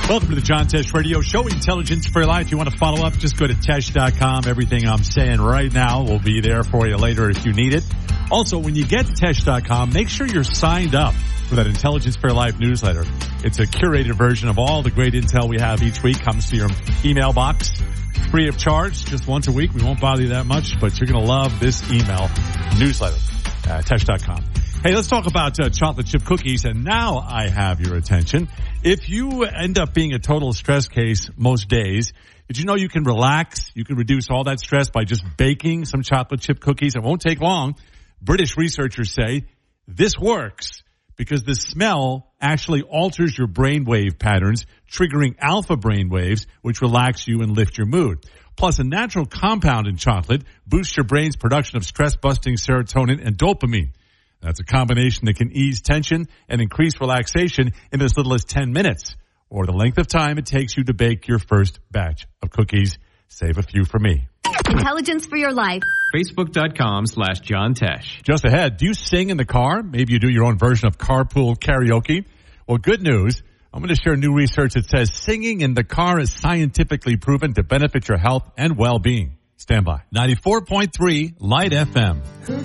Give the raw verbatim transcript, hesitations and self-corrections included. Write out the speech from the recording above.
Welcome to the John Tesh Radio Show, Intelligence for Your Life. If you want to follow up, just go to Tesh dot com. Everything I'm saying right now will be there for you later if you need it. Also, when you get to Tesh dot com, make sure you're signed up for that Intelligence for Your Life newsletter. It's a curated version of all the great intel we have each week. Comes to your email box free of charge, just once a week. We won't bother you that much, but you're going to love this email newsletter at Tesh dot com. Hey, let's talk about uh, chocolate chip cookies, and now I have your attention. If you end up being a total stress case most days, did you know you can relax? You can reduce all that stress by just baking some chocolate chip cookies. It won't take long. British researchers say this works because the smell actually alters your brainwave patterns, triggering alpha brainwaves, which relax you and lift your mood. Plus, a natural compound in chocolate boosts your brain's production of stress-busting serotonin and dopamine. That's a combination that can ease tension and increase relaxation in as little as ten minutes, or the length of time it takes you to bake your first batch of cookies. Save a few for me. Intelligence for Your Life. Facebook.com slash John Tesh. Just ahead, do you sing in the car? Maybe you do your own version of carpool karaoke. Well, good news. I'm going to share new research that says singing in the car is scientifically proven to benefit your health and well-being. Stand by. ninety-four point three Light F M.